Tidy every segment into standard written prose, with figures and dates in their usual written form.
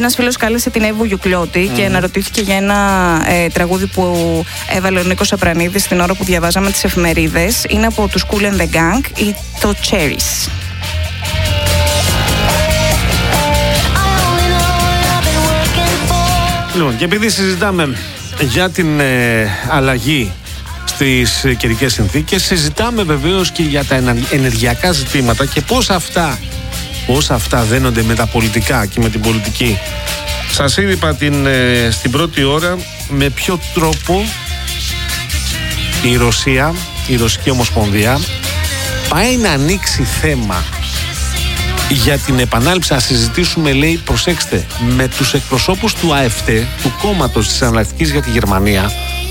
Ένας φίλος κάλεσε την Εύη Βουγιουκλιώτη και αναρωτήθηκε για ένα τραγούδι που έβαλε ο Νίκος Απρανίδης την ώρα που διαβάζαμε τις εφημερίδες. Είναι από τους Kool and the Gang ή το Cherries. Λοιπόν, και επειδή συζητάμε για την αλλαγή στις καιρικές συνθήκες, συζητάμε βεβαίως και για τα ενεργειακά ζητήματα και πώς αυτά δένονται με τα πολιτικά και με την πολιτική. Σας είπα στην πρώτη ώρα με ποιο τρόπο η Ρωσική Ομοσπονδία πάει να ανοίξει θέμα για την επανάληψη. Να συζητήσουμε, λέει, προσέξτε, με τους εκπροσώπους του ΑΕΦΤ, του κόμματος της Εναλλακτικής για τη Γερμανία,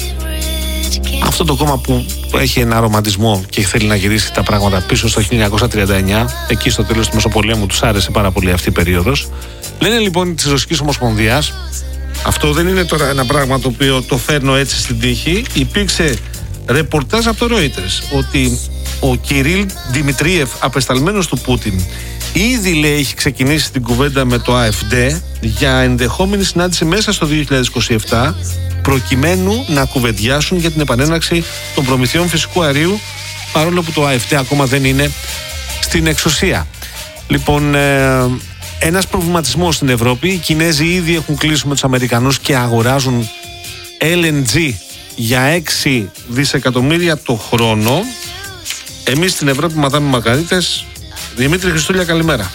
αυτό το κόμμα που έχει ένα ρομαντισμό και θέλει να γυρίσει τα πράγματα πίσω στο 1939, εκεί στο τέλος του Μεσοπολέμου, τους άρεσε πάρα πολύ αυτή η περίοδος. Λένε λοιπόν της Ρωσικής Ομοσπονδίας, αυτό δεν είναι τώρα ένα πράγμα το οποίο το φέρνω έτσι στην τύχη, υπήρξε ρεπορτάζ από το Reuters ότι ο Κυρίλ Δημητρίεφ, απεσταλμένος του Πούτιν, ήδη, λέει, έχει ξεκινήσει την κουβέντα με το ΑΕΦΔ για ενδεχόμενη συνάντηση μέσα στο 2027, προκειμένου να κουβεντιάσουν για την επανέναρξη των προμηθειών φυσικού αερίου, παρόλο που το ΑΕΦΤ ακόμα δεν είναι στην εξουσία. Λοιπόν, ένας προβληματισμός στην Ευρώπη. Οι Κινέζοι ήδη έχουν κλείσει με τους Αμερικανούς και αγοράζουν LNG για 6 δισεκατομμύρια το χρόνο. Εμείς στην Ευρώπη μαθάμε μαργαρίτες. Δημήτρη Χριστούλια, καλημέρα.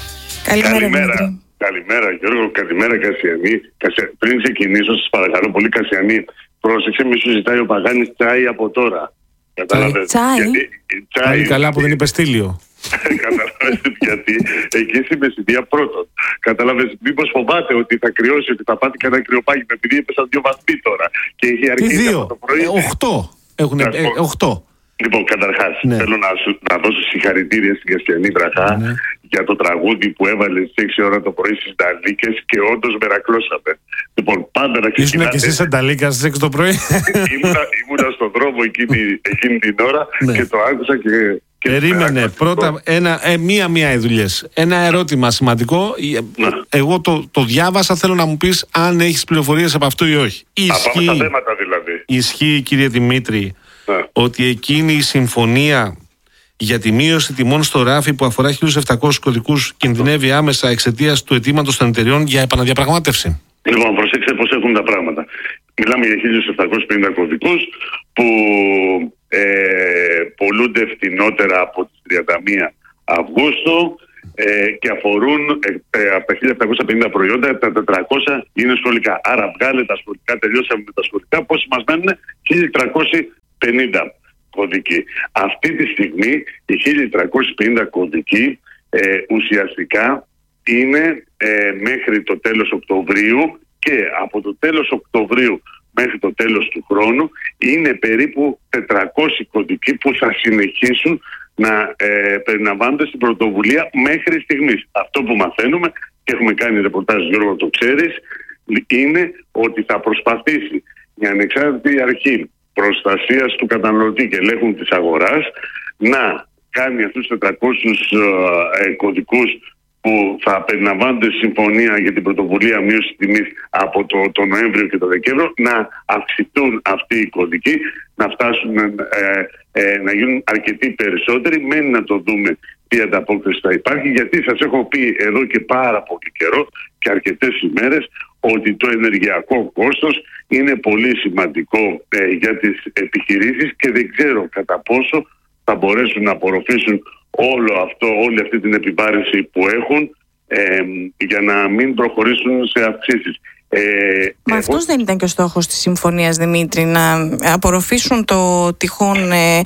Καλημέρα Γιώργο, καλημέρα Κασιανή. Πριν ξεκινήσω, σας παρακαλώ πολύ, Κασιανή, πρόσεξε, μη σου ζητάει ο Παγάνης τσάι από τώρα. Καταλαβαίνετε. Τσάι. Καλά που δεν είπε στήλιο. Καταλαβαίνετε γιατί εκεί στη Μεσσηνία πρώτον. Καταλαβαίνετε, μήπως φοβάται ότι θα κρυώσει, ότι θα πάτε κανένα κρυοπάγημα, επειδή έπεσαν 2 βαθμοί τώρα. Και έχει αρχίσει από το πρωί. 8. Έχουν 8. Λοιπόν, καταρχάς, θέλω να δώσω συγχαρητήρια στην Κασιανή Βραχά για το τραγούδι που έβαλε στις 6 ώρα το πρωί στις Νταλίκες και όντως μερακλώσαμε. Λοιπόν, πάντα να ξεκινάτε. Ήσουν και εσύ σε Νταλίκα στις 6 το πρωί. Ήμουνα στον δρόμο εκείνη την ώρα και το άκουσα και... Περίμενε, πρώτα μία οι δουλειές. Ένα ερώτημα σημαντικό. Εγώ το διάβασα, θέλω να μου πεις αν έχεις πληροφορίες από αυτό ή όχι. Από τα θέματα δηλαδή. Ισχύει, κύριε Δημήτρη, ότι εκείνη η συμφωνία για τη μείωση τιμών στο ράφι που αφορά 1.700 κωδικούς κινδυνεύει άμεσα εξαιτίας του αιτήματος των εταιριών για επαναδιαπραγμάτευση? Λοιπόν, προσέξτε πώς έχουν τα πράγματα. Μιλάμε για 1.750 κωδικούς που πολλούνται φθηνότερα από τις 31 Αυγούστου και αφορούν από τα 1.750 προϊόντα, τα 400 είναι σχολικά. Άρα βγάλε τα σχολικά, τελειώσαμε με τα σχολικά, πόσοι μας μένουν? 1.350 κωδικοί. Αυτή τη στιγμή οι 1.350 κωδικοί ουσιαστικά είναι μέχρι το τέλος Οκτωβρίου και από το τέλος Οκτωβρίου μέχρι το τέλος του χρόνου είναι περίπου 400 κωδικοί που θα συνεχίσουν να περιλαμβάνονται στην πρωτοβουλία μέχρι στιγμής. Αυτό που μαθαίνουμε και έχουμε κάνει ρεπορτάζ, Γιώργο, το ξέρεις, είναι ότι θα προσπαθήσει μια ανεξάρτητη αρχή προστασίας του καταναλωτή και ελέγχου της αγοράς να κάνει αυτούς τους 400 κωδικούς που θα περιλαμβάνονται συμφωνία για την πρωτοβουλία μείωση τιμής από το Νοέμβριο και το Δεκέμβριο, να αυξηθούν αυτοί οι κωδικοί, να φτάσουν να γίνουν αρκετοί περισσότεροι. Μένει να το δούμε τι ανταπόκριση θα υπάρχει, γιατί σας έχω πει εδώ και πάρα πολύ καιρό και αρκετές ημέρες ότι το ενεργειακό κόστος είναι πολύ σημαντικό για τις επιχειρήσεις και δεν ξέρω κατά πόσο θα μπορέσουν να απορροφήσουν όλη αυτή την επιβάρυνση που έχουν για να μην προχωρήσουν σε αυξήσεις. Μα αυτός δεν ήταν και ο στόχος της συμφωνίας, Δημήτρη, να απορροφήσουν το τυχόν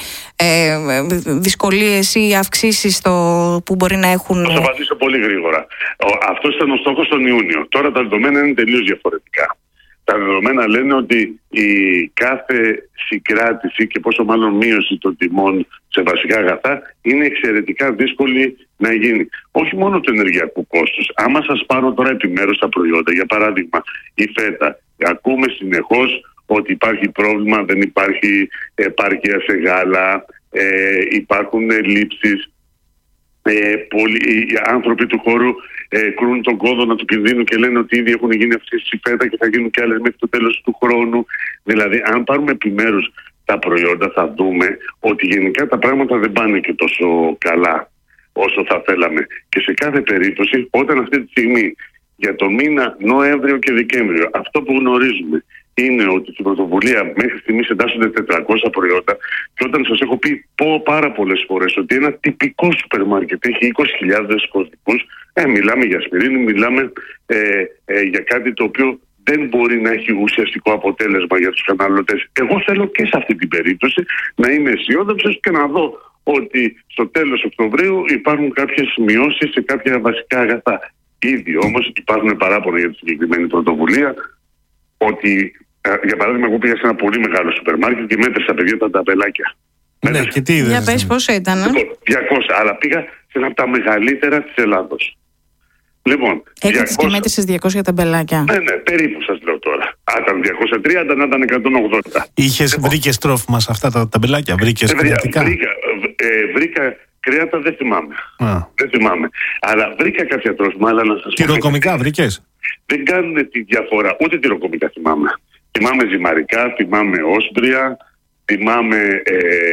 δυσκολίες ή αυξήσεις που μπορεί να έχουν? Θα απαντήσω πολύ γρήγορα. Αυτός ήταν ο στόχος τον Ιούνιο. Τώρα τα δεδομένα είναι τελείως διαφορετικά. Τα δεδομένα λένε ότι η κάθε συγκράτηση και πόσο μάλλον μείωση των τιμών σε βασικά αγαθά είναι εξαιρετικά δύσκολη να γίνει. Όχι μόνο του ενεργειακού κόστους. Άμα σας πάρω τώρα επιμέρους τα προϊόντα, για παράδειγμα η φέτα, ακούμε συνεχώς ότι υπάρχει πρόβλημα, δεν υπάρχει επάρκεια σε γάλα, υπάρχουν λήψεις. Πολλοί άνθρωποι του χώρου κρούν τον κόδωνα του κινδύνου και λένε ότι ήδη έχουν γίνει αυτές οι φέτα και θα γίνουν και άλλες μέχρι το τέλος του χρόνου. Δηλαδή, αν πάρουμε επιμέρους τα προϊόντα, θα δούμε ότι γενικά τα πράγματα δεν πάνε και τόσο καλά όσο θα θέλαμε. Και σε κάθε περίπτωση, όταν αυτή τη στιγμή για το μήνα Νοέμβριο και Δεκέμβριο, αυτό που γνωρίζουμε είναι ότι στην πρωτοβουλία μέχρι στιγμής εντάσσονται 400 προϊόντα, και όταν σας έχω πει πάρα πολλές φορές ότι ένα τυπικό σούπερ μάρκετ έχει 20.000 κωδικούς, μιλάμε για ασπιρίνη, μιλάμε για κάτι το οποίο δεν μπορεί να έχει ουσιαστικό αποτέλεσμα για τους καταναλωτές. Εγώ θέλω και σε αυτή την περίπτωση να είμαι αισιόδοξος και να δω ότι στο τέλος Οκτωβρίου υπάρχουν κάποιες μειώσεις σε κάποια βασικά αγαθά. Ήδη όμως υπάρχουν παράπονα για τη συγκεκριμένη πρωτοβουλία, ότι για παράδειγμα, εγώ πήγα σε ένα πολύ μεγάλο σούπερ μάρκετ και μέτρησα, παιδιά, τα ταμπελάκια. Ναι, και τι είδες? Για πες πόσο ήταν? 200, αλλά πήγα σε ένα από τα μεγαλύτερα της Ελλάδος. Λοιπόν, έκατες και μέτρησες 200 ταμπελάκια? Ναι, περίπου σας λέω τώρα. Αν ήταν 230, να ήταν 180. Βρήκες τρόφιμα σε αυτά τα ταμπελάκια? Βρήκες κρεατικά? Βρήκα κρέατα, δεν θυμάμαι. Δεν θυμάμαι. Αλλά βρήκα κάποια τρόφιμα, αλλά να σας πω. Τυροκομικά βρήκες? Δεν κάνουν τη διαφορά. Ούτε τυροκομικά θυμάμαι. Θυμάμαι ζυμαρικά, θυμάμαι όσπρια, θυμάμαι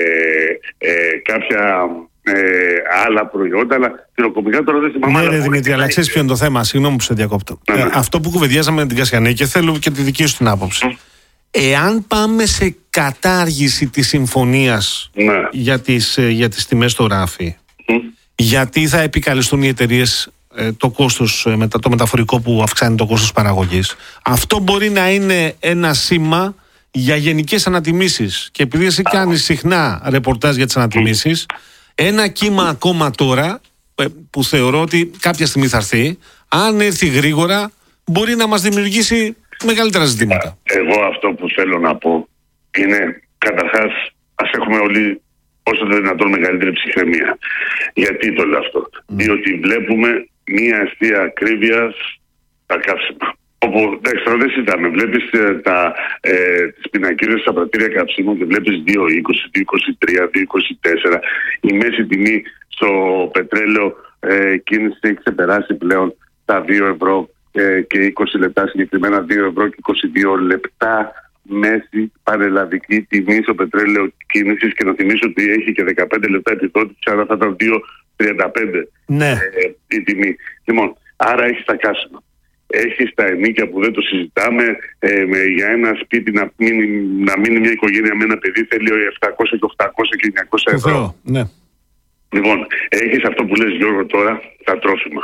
κάποια άλλα προϊόντα, αλλά τυροκομικά τώρα δεν θυμάμαι. Ναι, Δημήτρη, αλλά ξέρεις ποιο είναι το θέμα? Συγγνώμη που σε διακόπτω. Αυτό που κουβεντιάζαμε με την Κασιανή, και θέλω και τη δική σου την άποψη. Εάν πάμε σε κατάργηση της συμφωνίας για τις τιμές στο ράφι, γιατί θα επικαλεστούν οι εταιρείες το κόστος, το μεταφορικό που αυξάνει το κόστος παραγωγής? Αυτό μπορεί να είναι ένα σήμα για γενικές ανατιμήσεις. Και επειδή εσύ κάνεις συχνά ρεπορτάζ για τις ανατιμήσεις, ένα κύμα ακόμα τώρα, που θεωρώ ότι κάποια στιγμή θα έρθει, αν έρθει γρήγορα, μπορεί να μας δημιουργήσει μεγαλύτερα ζητήματα. Εγώ αυτό που θέλω να πω είναι, καταρχάς, ας έχουμε όλοι όσο το δυνατόν μεγαλύτερη ψυχραιμία. Γιατί το λέω αυτό? Διότι βλέπουμε μία αιστεία ακρίβειας στα καύσιμα. Όπου δεν συζητάμε, βλέπεις τις πινακίδες στα πρατήρια καυσίμων και βλέπεις 2,20, 2,23, 2,24. Η μέση τιμή στο πετρέλαιο κίνηση έχει ξεπεράσει πλέον τα 2 ευρώ και 20 λεπτά, συγκεκριμένα 2 ευρώ και 22 λεπτά μέση πανελλαδική τιμή στο πετρέλαιο κίνησης, και να θυμίσω ότι έχει και 15 λεπτά επιδότηση, άρα θα ήταν 2,35 η τιμή. Λοιπόν, άρα έχει τα καύσιμα. Έχει τα ενοίκια που δεν το συζητάμε. Για ένα σπίτι να μείνει μια οικογένεια με ένα παιδί θέλει 700 και 800 και 900 ευρώ. Ναι. Λοιπόν, έχεις αυτό που λες, Γιώργο, τώρα, τα τρόφιμα.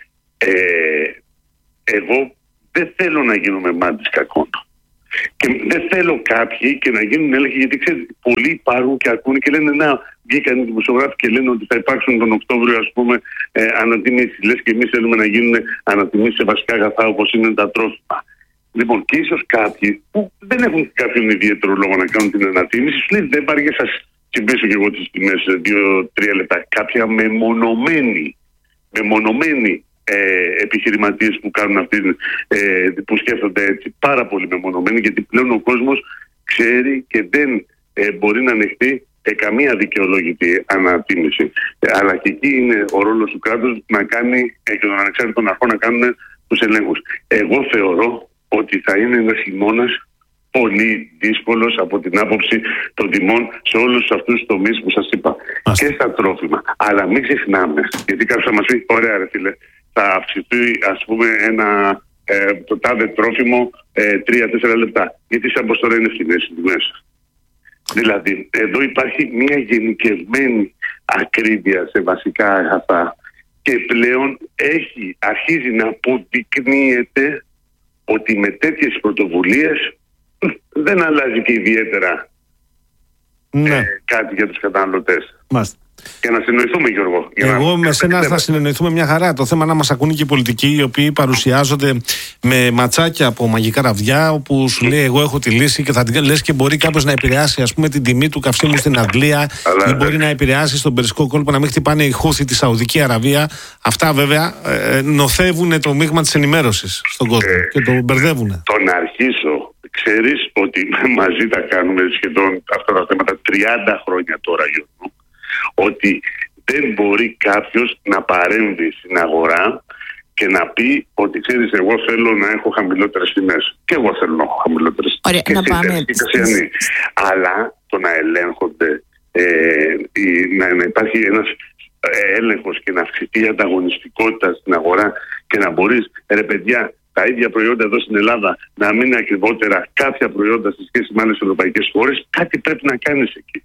Εγώ δεν θέλω να γίνουμε μάντης κακών. Και δεν θέλω κάποιοι και να γίνουν έλεγχοι, γιατί ξέρετε, πολλοί υπάρχουν και ακούνε και λένε να βγήκαν οι δημοσιογράφοι και λένε ότι θα υπάρξουν τον Οκτώβριο, ας πούμε, ανατιμήσεις. Λες και εμείς θέλουμε να γίνουν ανατιμήσεις σε βασικά αγαθά όπως είναι τα τρόφιμα. Λοιπόν, και ίσως κάποιοι που δεν έχουν κάποιον ιδιαίτερο λόγο να κάνουν την ανατίμηση, σου λέει δεν πάρει και σας συμπέσω και εγώ τις τιμές 2-3 λεπτά. Κάποια μεμονωμένοι επιχειρηματίες που κάνουν που σκέφτονται έτσι, πάρα πολύ μεμονωμένοι, γιατί πλέον ο κόσμος ξέρει και δεν μπορεί να ανεχτεί καμία δικαιολόγητη ανατίμηση. Αλλά και εκεί είναι ο ρόλος του κράτους να κάνει και των ανεξάρτητων αρχών να κάνουν τους ελέγχους. Εγώ θεωρώ ότι θα είναι ένας χειμώνας πολύ δύσκολος από την άποψη των τιμών σε όλους αυτούς τους τομείς που σας είπα. Και στα τρόφιμα. Αλλά μην ξεχνάμε, γιατί κάποιος θα μας πει, ωραία ρε φίλε, θα αυξηθεί, ας πούμε, το τάδε τρόφιμο 3-4 λεπτά. Γιατί σαν πως τώρα είναι φθηνές οι τιμές. Δηλαδή, εδώ υπάρχει μια γενικευμένη ακρίβεια σε βασικά αγαθά και πλέον αρχίζει να αποδεικνύεται ότι με τέτοιες πρωτοβουλίες δεν αλλάζει και ιδιαίτερα κάτι για τους καταναλωτές. Μάλιστα. Για να συνοηθούμε, Γιώργο. Εγώ με σένα θα συνεννοηθούμε μια χαρά. Το θέμα να μας ακούνε και οι πολιτικοί, οι οποίοι παρουσιάζονται με ματσάκια από μαγικά ραβδιά, όπου σου λέει εγώ έχω τη λύση και θα την λες και μπορεί κάποιος να επηρεάσει, ας πούμε, την τιμή του καυσίμου στην Αγγλία, ή μπορεί να επηρεάσει στον Περσικό κόλπο να μην χτυπάνε οι Χούθοι τη Σαουδική Αραβία. Αυτά βέβαια νοθεύουν το μείγμα της ενημέρωσης στον κόσμο και το μπερδεύουν. Το να αρχίσω, ξέρεις ότι μαζί τα κάνουμε σχεδόν αυτά τα θέματα 30 χρόνια τώρα, Γιώργο. Ότι Δεν μπορεί κάποιος να παρέμβει στην αγορά και να πει ότι ξέρεις, εγώ θέλω να έχω χαμηλότερες τιμές. Και εγώ θέλω να έχω χαμηλότερες τιμές. Ωραία, να πάμε. Αλλά το να ελέγχονται, να υπάρχει ένας έλεγχος και να αυξηθεί η ανταγωνιστικότητα στην αγορά και να μπορείς, ρε παιδιά, τα ίδια προϊόντα εδώ στην Ελλάδα να μην είναι ακριβότερα κάποια προϊόντα σε σχέση με άλλες ευρωπαϊκές χώρες, κάτι πρέπει να κάνεις εκεί.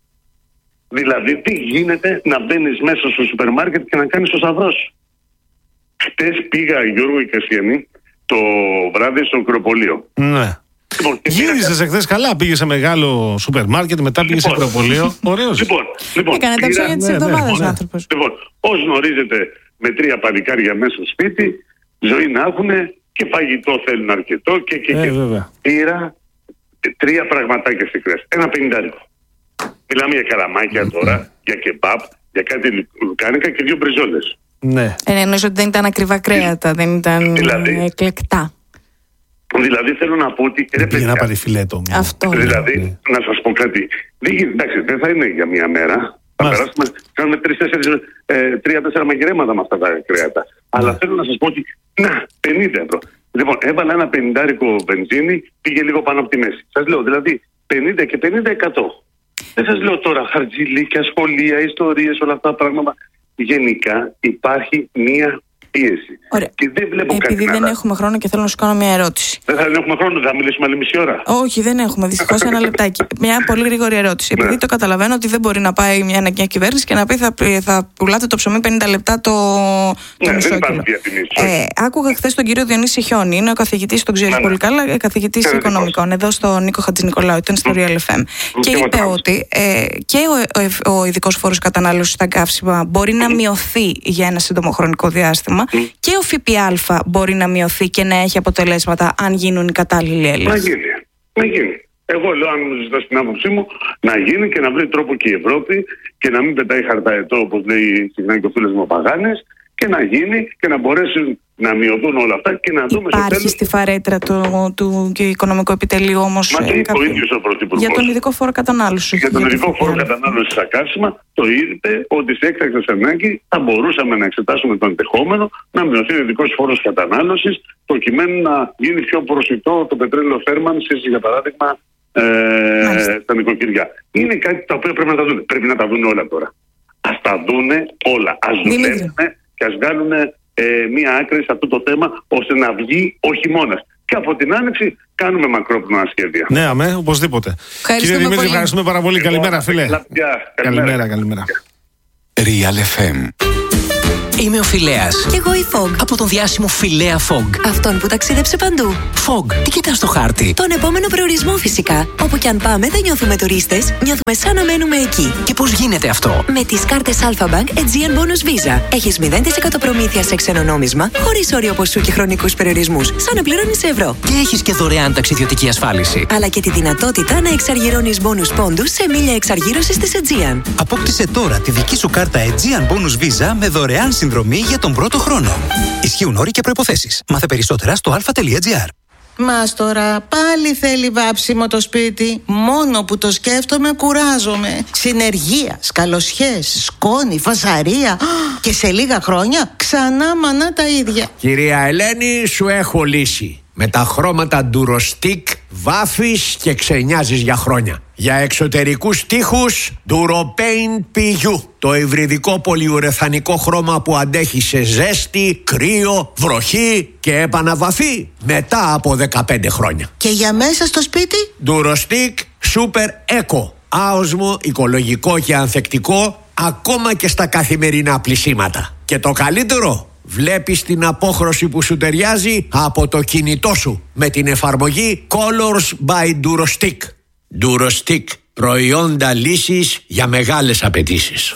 Δηλαδή, τι γίνεται να μπαίνεις μέσα στο σούπερ μάρκετ και να κάνεις το σταυρό σου. Χτες πήγα, Γιώργο Κασιανή, το βράδυ στο Ακροπολείο. Ναι. Γύρισες εχθές καλά, πήγε σε μεγάλο σούπερ μάρκετ, μετά πήγε σε Ακροπολείο. Ωραίος. Λοιπόν, έκανε τα ψώνια της εβδομάδας ο άνθρωπος. Λοιπόν, ως γνωρίζετε, με 3 παλικάρια μέσα στο σπίτι, ζωή να έχουν και φαγητό θέλουν αρκετό και πήρα 3 πραγματάκια στη κρέας. Ένα 50. Μιλάμε για καραμάκια τώρα, για κεμπάπ, για κάτι λουκάνικα και 2 μπριζόλες. Ναι. Νομίζω ότι δεν ήταν ακριβά κρέατα, δεν ήταν εκλεκτά. Δηλαδή θέλω να πω ότι. Πήγε να πάρει φιλέτο. Αυτό. Δηλαδή, να σας πω κάτι. Εντάξει, δεν θα είναι για μία μέρα. Θα περάσουμε, κάνουμε 3-4 μαγειρέματα με αυτά τα κρέατα. Αλλά θέλω να σας πω ότι. Να, 50 ευρώ. Λοιπόν, έβαλα ένα 50 βενζίνη, πήγε λίγο πάνω από τη μέση. Σας λέω, δηλαδή 50 και 50%. Δεν σας λέω τώρα χαρτζηλίκια, σχολεία, ιστορίες, όλα αυτά τα πράγματα. Γενικά υπάρχει μία πίεση. Ωραία. Και δεν βλέπω επειδή δεν έχουμε χρόνο και θέλω να σου κάνω μια ερώτηση. Δεν θα έχουμε χρόνο, θα μιλήσουμε άλλη μισή ώρα. Όχι, δεν έχουμε. Δυστυχώς ένα λεπτάκι. Μια πολύ γρήγορη ερώτηση. Επειδή το καταλαβαίνω ότι δεν μπορεί να πάει μια κυβέρνηση και να πει θα πουλάτε το ψωμί 50 λεπτά το μισό κιλό. Άκουγα χθες τον κύριο Διονύση Χιόνι, είναι ο καθηγητής, τον ξέρεις πολύ καλά, καθηγητής οικονομικών, εδώ στο Νίκο Χατζηνικολάου, ήταν στο Real FM. Και είπε ότι και ο ειδικός φόρος κατανάλωσης στα καύσιμα μπορεί να μειωθεί για ένα σύντομο χρονικό διάστημα. Και ο ΦΠΑ μπορεί να μειωθεί και να έχει αποτελέσματα αν γίνουν οι κατάλληλοι έλεγχοι. Να γίνει. Εγώ λέω, αν μου ζητάς την άποψή μου, να γίνει και να βρει τρόπο και η Ευρώπη και να μην πετάει χαρταετό, όπως λέει συχνά και ο φίλος μου ο Παγάνης, και να γίνει και να μπορέσουν να μειωθούν όλα αυτά και να δούμε στο τέλος. Υπάρχει στη φαρέτρα του οικονομικού επιτελείου όμως. Μα το είπε ο ίδιος ο Πρωθυπουργός. Για τον ειδικό φόρο κατανάλωσης. Για τον ειδικό φόρο κατανάλωσης στα καύσιμα, το είπε ότι σε έκτακτες ανάγκη θα μπορούσαμε να εξετάσουμε το ενδεχόμενο να μειωθεί ο ειδικός φόρος κατανάλωσης, προκειμένου να γίνει πιο προσιτό το πετρέλαιο θέρμανσης, για παράδειγμα, στα νοικοκυριά. Είναι κάτι τα οποία πρέπει να τα δουν. Πρέπει να τα δουν όλα τώρα. Ας τα δούνε όλα. Ας δουλεύουν και ας βγάλουν μία άκρη σε αυτό το θέμα, ώστε να βγει ο χειμώνας. Και από την άνοιξη κάνουμε μακρόπνοα σχέδια. Ναι, αμέ, οπωσδήποτε. Κύριε Δημήτρη, ευχαριστούμε πάρα πολύ. Καλημέρα, φίλε. Καλημέρα. Real FM. Είμαι ο Φιλέας. Και εγώ η Fog. Από τον διάσημο Φιλέα Fog. Αυτόν που ταξίδεψε παντού. Fog, τι κοιτάς στο χάρτη? Τον επόμενο προορισμό φυσικά. Όπου κι αν πάμε δεν νιώθουμε τουρίστες, νιώθουμε σαν να μένουμε εκεί. Και πώς γίνεται αυτό? Με τις κάρτες Alpha-Bank Aegean Bonus Visa. Έχεις 0% προμήθεια σε ξένο νόμισμα, χωρίς όριο ποσού και χρονικούς περιορισμούς, σαν να πληρώνεις ευρώ. Και έχεις και δωρεάν ταξιδιωτική ασφάλιση. Αλλά και τη δυνατότητα να εξαργυρώνεις bonus πόντους σε μίλια εξαργύρωσης της Aegean. Απόκτησε τώρα τη δική σου κάρτα Aegean Bonus Visa με δωρεάν συνδρομή για τον πρώτο χρόνο. Ισχύουν όροι και προϋποθέσεις. Μάθε περισσότερα στο alpha.gr. Μας τώρα πάλι θέλει βάψιμο το σπίτι. Μόνο που το σκέφτομαι κουράζομαι. Συνεργεία, σκαλοσιές, σκόνη, φασαρία. Και σε λίγα χρόνια ξανά μανά τα ίδια. Κυρία Ελένη, σου έχω λύση. Με τα χρώματα Durostic βάφεις και ξενιάζεις για χρόνια. Για εξωτερικούς τοίχους Duropaint PU. Το υβριδικό πολυουρεθανικό χρώμα που αντέχει σε ζέστη, κρύο, βροχή και επαναβαφή μετά από 15 χρόνια. Και για μέσα στο σπίτι? Durostic Super Eco. Άοσμο, οικολογικό και ανθεκτικό ακόμα και στα καθημερινά πλυσίματα. Και το καλύτερο, βλέπεις την απόχρωση που σου ταιριάζει από το κινητό σου με την εφαρμογή Colors by Durostic. Durostic, προϊόντα λύσης για μεγάλες απαιτήσεις.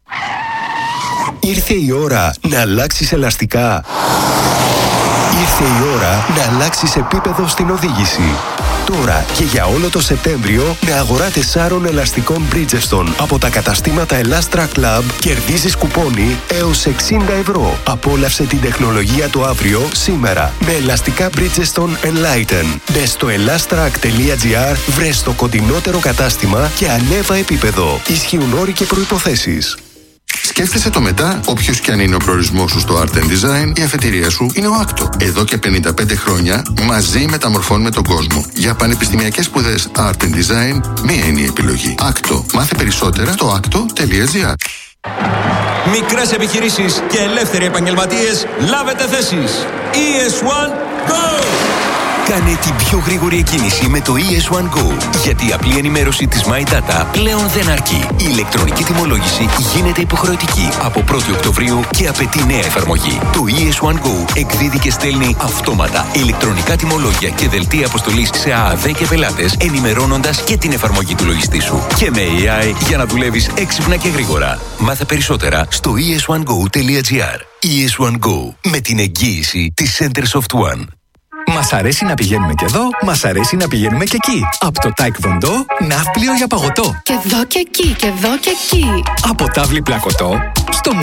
Ήρθε η ώρα να αλλάξεις ελαστικά. Ήρθε η ώρα να αλλάξεις επίπεδο στην οδήγηση. Τώρα και για όλο το Σεπτέμβριο με αγορά 4 ελαστικών Bridgestone από τα καταστήματα Elastra Club κερδίζεις κουπόνι έως 60 ευρώ. Απόλαυσε την τεχνολογία του αύριο σήμερα με ελαστικά Bridgestone Enlighten. Μπες στο elastrac.gr, βρες το κοντινότερο κατάστημα και ανέβα επίπεδο. Ισχύουν όροι και προϋποθέσεις. Σκέφτεσαι το μετά, όποιος και αν είναι ο προορισμός σου στο Art Design, η αφετηρία σου είναι ο Άκτο. Εδώ και 55 χρόνια μαζί μεταμορφώνουμε τον κόσμο. Για πανεπιστημιακές σπουδές Art Design, μία είναι η επιλογή. Άκτο. Μάθε περισσότερα στο acto.gr. Μικρές επιχειρήσεις και ελεύθεροι επαγγελματίες, λάβετε θέσεις. ES1 Go! Κάνε την πιο γρήγορη εκκίνηση με το ES1 Go. Γιατί η απλή ενημέρωση της My Data πλέον δεν αρκεί. Η ηλεκτρονική τιμολόγηση γίνεται υποχρεωτική από 1η Οκτωβρίου και απαιτεί νέα εφαρμογή. Το ES1 Go εκδίδει και στέλνει αυτόματα ηλεκτρονικά τιμολόγια και δελτία αποστολής σε ΑΑΔ και πελάτες, ενημερώνοντας και την εφαρμογή του λογιστή σου. Και με AI για να δουλεύεις έξυπνα και γρήγορα. Μάθε περισσότερα στο es1go.gr. ES1 Go. Με την εγγύηση της Center Soft One. Μας αρέσει να πηγαίνουμε και εδώ, μας αρέσει να πηγαίνουμε και εκεί. Από το Taekwondo, ναύπλιο για παγωτό. Και εδώ και εκεί, και εδώ και εκεί. Από τάβλη πλακωτό, στο